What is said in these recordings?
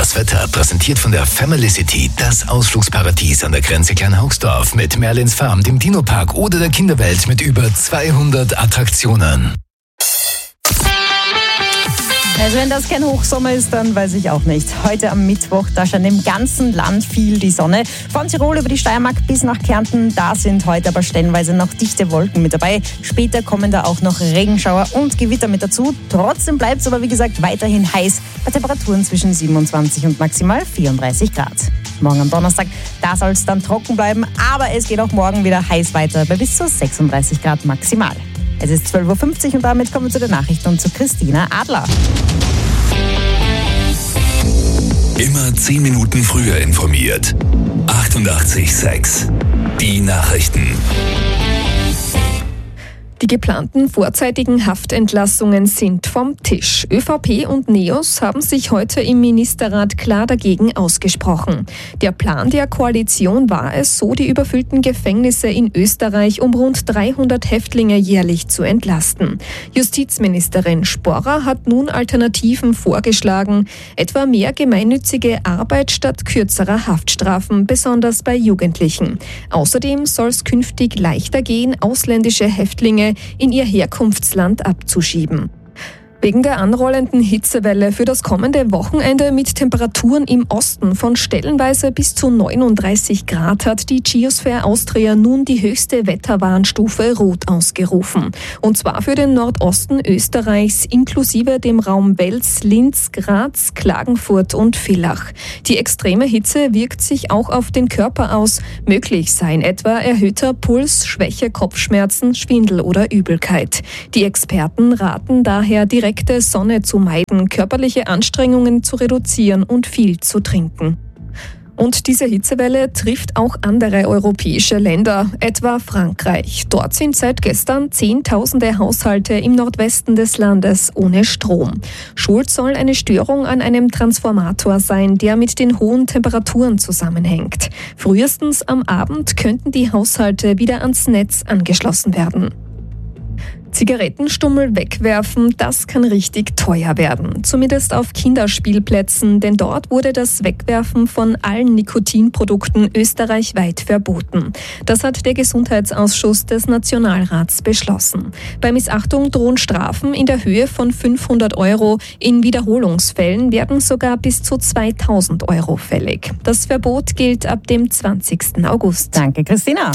Das Wetter präsentiert von der Family City, das Ausflugsparadies an der Grenze Kleinhaugsdorf mit Merlins Farm, dem Dino-Park oder der Kinderwelt mit über 200 Attraktionen. Also wenn das kein Hochsommer ist, dann weiß ich auch nicht. Heute am Mittwoch, da scheint im ganzen Land viel die Sonne. Von Tirol über die Steiermark bis nach Kärnten, da sind heute aber stellenweise noch dichte Wolken mit dabei. Später kommen da auch noch Regenschauer und Gewitter mit dazu. Trotzdem bleibt es aber, wie gesagt, weiterhin heiß bei Temperaturen zwischen 27 und maximal 34 Grad. Morgen am Donnerstag, da soll es dann trocken bleiben, aber es geht auch morgen wieder heiß weiter bei bis zu 36 Grad maximal. Es ist 12.50 Uhr und damit kommen wir zu den Nachrichten und zu Christina Adler. Immer 10 Minuten früher informiert. 88,6. Die Nachrichten. Die geplanten vorzeitigen Haftentlassungen sind vom Tisch. ÖVP und NEOS haben sich heute im Ministerrat klar dagegen ausgesprochen. Der Plan der Koalition war es, so die überfüllten Gefängnisse in Österreich um rund 300 Häftlinge jährlich zu entlasten. Justizministerin Sporrer hat nun Alternativen vorgeschlagen, etwa mehr gemeinnützige Arbeit statt kürzerer Haftstrafen, besonders bei Jugendlichen. Außerdem soll es künftig leichter gehen, ausländische Häftlinge in ihr Herkunftsland abzuschieben. Wegen der anrollenden Hitzewelle für das kommende Wochenende mit Temperaturen im Osten von stellenweise bis zu 39 Grad hat die Geosphere Austria nun die höchste Wetterwarnstufe Rot ausgerufen. Und zwar für den Nordosten Österreichs inklusive dem Raum Wels, Linz, Graz, Klagenfurt und Villach. Die extreme Hitze wirkt sich auch auf den Körper aus. Möglich seien etwa erhöhter Puls, Schwäche, Kopfschmerzen, Schwindel oder Übelkeit. Die Experten raten daher direkte Sonne zu meiden, körperliche Anstrengungen zu reduzieren und viel zu trinken. Und diese Hitzewelle trifft auch andere europäische Länder, etwa Frankreich. Dort sind seit gestern Zehntausende Haushalte im Nordwesten des Landes ohne Strom. Schuld soll eine Störung an einem Transformator sein, der mit den hohen Temperaturen zusammenhängt. Frühestens am Abend könnten die Haushalte wieder ans Netz angeschlossen werden. Zigarettenstummel wegwerfen, das kann richtig teuer werden. Zumindest auf Kinderspielplätzen, denn dort wurde das Wegwerfen von allen Nikotinprodukten österreichweit verboten. Das hat der Gesundheitsausschuss des Nationalrats beschlossen. Bei Missachtung drohen Strafen in der Höhe von 500 €. In Wiederholungsfällen werden sogar bis zu 2000 € fällig. Das Verbot gilt ab dem 20. August. Danke, Christina.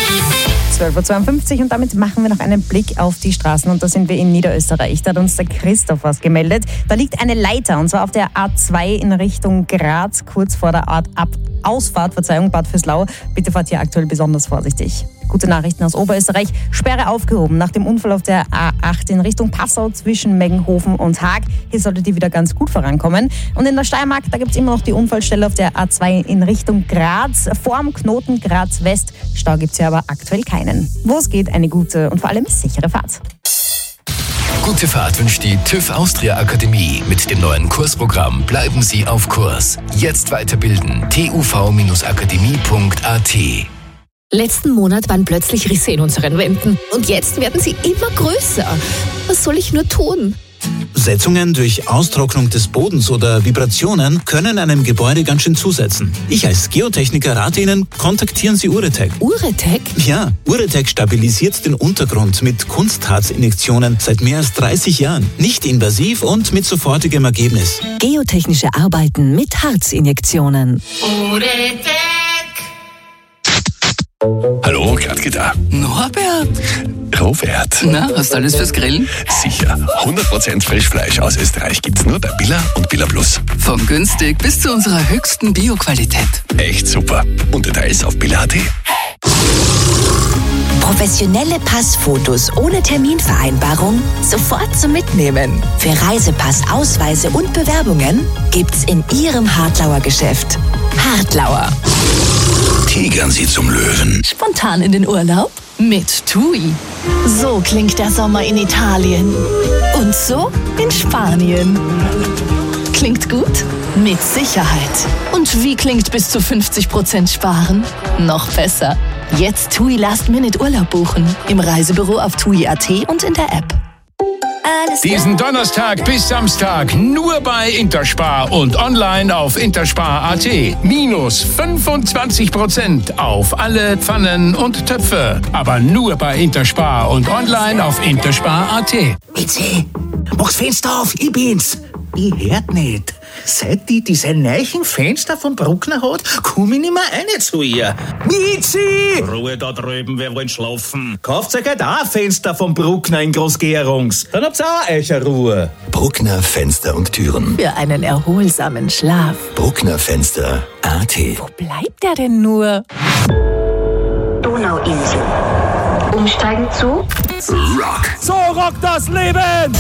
12.52 Uhr und damit machen wir noch einen Blick auf die Straßen und da sind wir in Niederösterreich. Da hat uns der Christoph was gemeldet. Da liegt eine Leiter und zwar auf der A2 in Richtung Graz, kurz vor der Ausfahrt, Bad Vöslau. Bitte fahrt hier aktuell besonders vorsichtig. Gute Nachrichten aus Oberösterreich. Sperre aufgehoben nach dem Unfall auf der A8 in Richtung Passau zwischen Meggenhofen und Haag. Hier solltet ihr wieder ganz gut vorankommen. Und in der Steiermark, da gibt es immer noch die Unfallstelle auf der A2 in Richtung Graz. Vorm Knoten Graz West. Stau gibt es hier aber aktuell keinen. Wo es geht, eine gute und vor allem sichere Fahrt. Gute Fahrt wünscht die TÜV Austria Akademie. Mit dem neuen Kursprogramm bleiben Sie auf Kurs. Jetzt weiterbilden. tuv-akademie.at. Letzten Monat waren plötzlich Risse in unseren Wänden. Und jetzt werden sie immer größer. Was soll ich nur tun? Setzungen durch Austrocknung des Bodens oder Vibrationen können einem Gebäude ganz schön zusetzen. Ich als Geotechniker rate Ihnen, kontaktieren Sie Uretech. Uretech? Ja, Uretech stabilisiert den Untergrund mit Kunstharzinjektionen seit mehr als 30 Jahren. Nicht invasiv und mit sofortigem Ergebnis. Geotechnische Arbeiten mit Harzinjektionen. Uretech. Hallo, Gradke da. Norbert. Robert. Na, hast du alles fürs Grillen? Sicher. 100% Frischfleisch aus Österreich gibt's nur bei Billa und Billa Plus. Von günstig bis zu unserer höchsten Bio-Qualität. Echt super. Und Details auf billa.at. Professionelle Passfotos ohne Terminvereinbarung sofort zum Mitnehmen. Für Reisepass, Ausweise und Bewerbungen gibt's in Ihrem Hartlauer Geschäft. Hartlauer. Tigern Sie zum Löwen. Spontan in den Urlaub? Mit TUI. So klingt der Sommer in Italien. Und so in Spanien. Klingt gut? Mit Sicherheit. Und wie klingt bis zu 50% sparen? Noch besser. Jetzt TUI Last Minute Urlaub buchen. Im Reisebüro auf TUI.at und in der App. Diesen Donnerstag bis Samstag nur bei Interspar und online auf interspar.at. Minus 25% auf alle Pfannen und Töpfe. Aber nur bei Interspar und online auf interspar.at. Mitzi, mach's Fenster auf, ich bin's. Ich hört nicht. Seit die diese neuen Fenster von Bruckner hat, komm ich nicht mehr rein zu ihr. Mitzi! Ruhe da drüben, wir wollen schlafen. Kauft euch halt auch ein Fenster von Bruckner in Groß-Gerungs. Dann habt's auch euch eine Ruhe. Bruckner Fenster und Türen. Für einen erholsamen Schlaf. Bruckner Fenster.at. Wo bleibt der denn nur? Donauinsel. Umsteigen zu Rock. So rockt das Leben!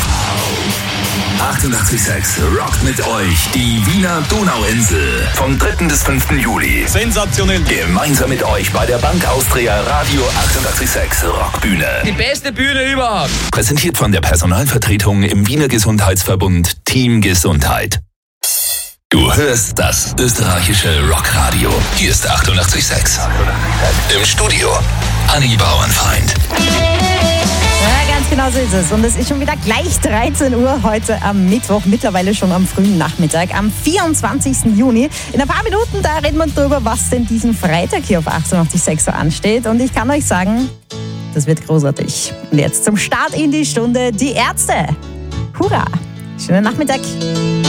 88,6 rockt mit euch die Wiener Donauinsel. Vom 3. bis 5. Juli. Sensationell. Gemeinsam mit euch bei der Bank Austria Radio 88,6 Rockbühne. Die beste Bühne überhaupt. Präsentiert von der Personalvertretung im Wiener Gesundheitsverbund Team Gesundheit. Du hörst das österreichische Rockradio. Hier ist 88,6. Im Studio Anni Bauernfeind. Ja, ganz genau so ist es. Und es ist schon wieder gleich 13 Uhr heute am Mittwoch, mittlerweile schon am frühen Nachmittag, am 24. Juni. In ein paar Minuten, da reden wir darüber, was denn diesen Freitag hier auf 88,6 so ansteht. Und ich kann euch sagen, das wird großartig. Und jetzt zum Start in die Stunde die Ärzte. Hurra! Schönen Nachmittag.